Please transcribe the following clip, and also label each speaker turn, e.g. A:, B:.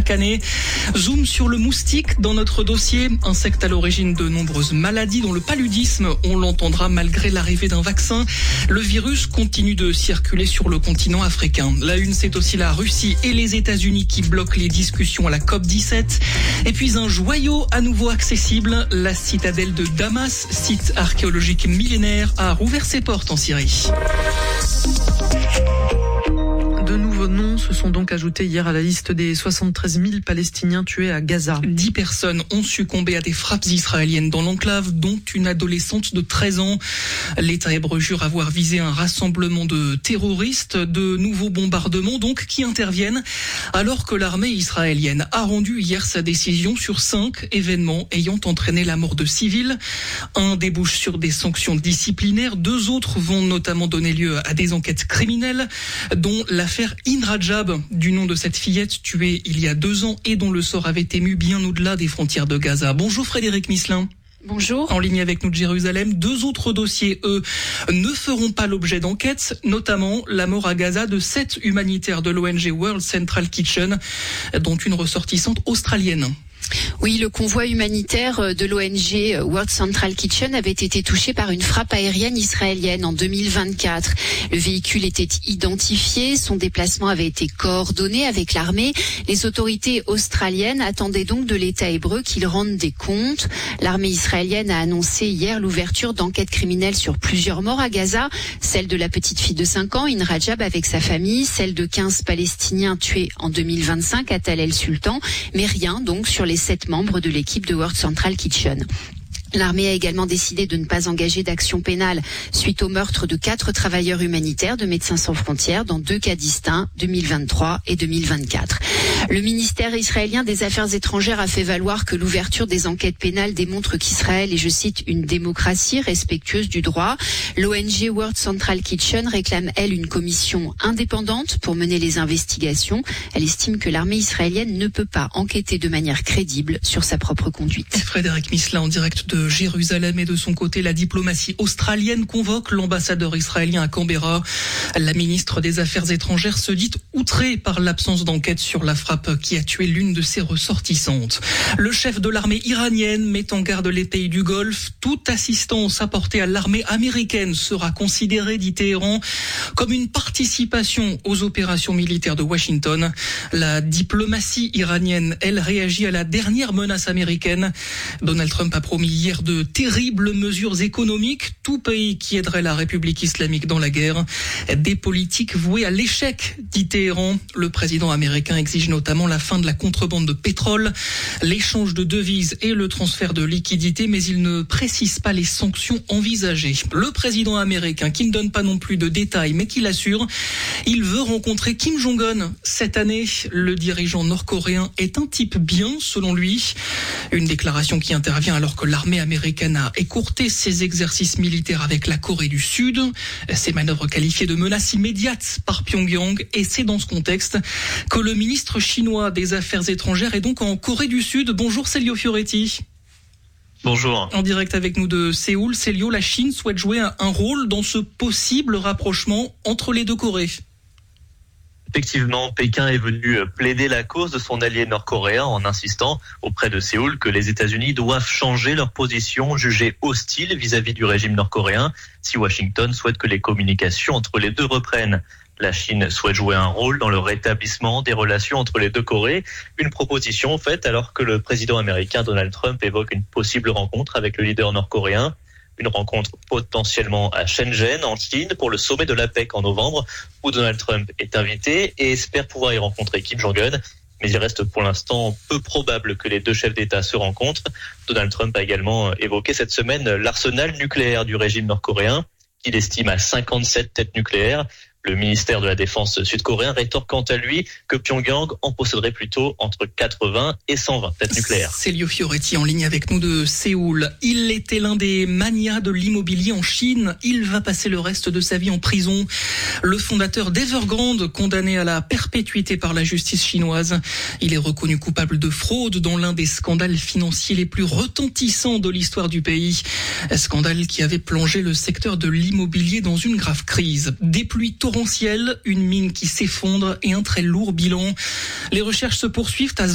A: chaque année. Zoom sur le moustique dans notre dossier, insecte à l'origine de nombreuses maladies dont le paludisme, on l'entendra malgré l'arrivée d'un vaccin. Le virus continue de circuler sur le continent africain. La une, c'est aussi la Russie et les États-Unis qui bloquent les discussions à la COP17. Et puis un joyau à nouveau accessible, la citadelle de Damas, site archéologique millénaire, a rouvert ses portes en Syrie.
B: De nouveaux noms se sont donc ajoutés hier à la liste des 73 000 Palestiniens tués à Gaza.
A: 10 personnes ont succombé à des frappes israéliennes dans l'enclave, dont une adolescente de 13 ans. L'État hébreu jure avoir visé un rassemblement de terroristes. De nouveaux bombardements donc qui interviennent alors que l'armée israélienne a rendu hier sa décision sur 5 événements ayant entraîné la mort de civils. Un débouche sur des sanctions disciplinaires. 2 autres vont notamment donner lieu à des enquêtes criminelles, dont l'affaire Inrajab, du nom de cette fillette tuée il y a 2 ans et dont le sort avait ému bien au-delà des frontières de Gaza. Bonjour Frédéric Misselin.
C: Bonjour.
A: En ligne avec nous de Jérusalem, 2 autres dossiers, eux, ne feront pas l'objet d'enquêtes, notamment la mort à Gaza de 7 humanitaires de l'ONG World Central Kitchen, dont une ressortissante australienne.
C: Oui, le convoi humanitaire de l'ONG World Central Kitchen avait été touché par une frappe aérienne israélienne en 2024. Le véhicule était identifié, son déplacement avait été coordonné avec l'armée. Les autorités australiennes attendaient donc de l'État hébreu qu'il rende des comptes. L'armée israélienne a annoncé hier l'ouverture d'enquêtes criminelles sur plusieurs morts à Gaza, celle de la petite fille de 5 ans, Inrajab, avec sa famille, celle de 15 Palestiniens tués en 2025 à Tal el-Sultan, mais rien donc sur les 7 membres de l'équipe de World Central Kitchen. L'armée a également décidé de ne pas engager d'action pénale suite au meurtre de 4 travailleurs humanitaires de Médecins sans frontières dans 2 cas distincts, 2023 et 2024. Le ministère israélien des Affaires étrangères a fait valoir que l'ouverture des enquêtes pénales démontre qu'Israël est, je cite, une démocratie respectueuse du droit. L'ONG World Central Kitchen réclame, elle, une commission indépendante pour mener les investigations. Elle estime que l'armée israélienne ne peut pas enquêter de manière crédible sur sa propre conduite.
A: Frédéric Misselin en direct de Jérusalem, et de son côté, la diplomatie australienne convoque l'ambassadeur israélien à Canberra. La ministre des Affaires étrangères se dit outrée par l'absence d'enquête sur la frappe qui a tué l'une de ses ressortissantes. Le chef de l'armée iranienne met en garde les pays du Golfe. Toute assistance apportée à l'armée américaine sera considérée, dit Téhéran, comme une participation aux opérations militaires de Washington. La diplomatie iranienne, elle, réagit à la dernière menace américaine. Donald Trump a promis hier de terribles mesures économiques, tout pays qui aiderait la République islamique dans la guerre. Des politiques vouées à l'échec, dit Téhéran. Le président américain exige notamment la fin de la contrebande de pétrole, l'échange de devises et le transfert de liquidités, mais il ne précise pas les sanctions envisagées. Le président américain, qui ne donne pas non plus de détails, mais qui l'assure, il veut rencontrer Kim Jong-un cette année. Le dirigeant nord-coréen est un type bien, selon lui. Une déclaration qui intervient alors que l'armée américaine a écourté ses exercices militaires avec la Corée du Sud. Ces manœuvres qualifiées de menaces immédiates par Pyongyang. Et c'est dans ce contexte que le ministre chinois des Affaires étrangères est donc en Corée du Sud. Bonjour Célio Fioretti.
D: Bonjour.
A: En direct avec nous de Séoul. Célio, la Chine souhaite jouer un rôle dans ce possible rapprochement entre les 2 Corées.
D: Effectivement, Pékin est venu plaider la cause de son allié nord-coréen en insistant auprès de Séoul que les États-Unis doivent changer leur position jugée hostile vis-à-vis du régime nord-coréen si Washington souhaite que les communications entre les 2 reprennent. La Chine souhaite jouer un rôle dans le rétablissement des relations entre les 2 Corées. Une proposition faite alors que le président américain Donald Trump évoque une possible rencontre avec le leader nord-coréen. Une rencontre potentiellement à Shenzhen, en Chine, pour le sommet de l'APEC en novembre, où Donald Trump est invité et espère pouvoir y rencontrer Kim Jong-un. Mais il reste pour l'instant peu probable que les 2 chefs d'État se rencontrent. Donald Trump a également évoqué cette semaine l'arsenal nucléaire du régime nord-coréen, qu'il estime à 57 têtes nucléaires. Le ministère de la Défense sud-coréen rétorque quant à lui que Pyongyang en posséderait plutôt entre 80 et 120 têtes nucléaires.
A: Célio Fioretti en ligne avec nous de Séoul. Il était l'un des manias de l'immobilier en Chine. Il va passer le reste de sa vie en prison. Le fondateur d'Evergrande, condamné à la perpétuité par la justice chinoise. Il est reconnu coupable de fraude dans l'un des scandales financiers les plus retentissants de l'histoire du pays. Scandale qui avait plongé le secteur de l'immobilier dans une grave crise. Des pluies torrentielles, une mine qui s'effondre et un très lourd bilan. Les recherches se poursuivent à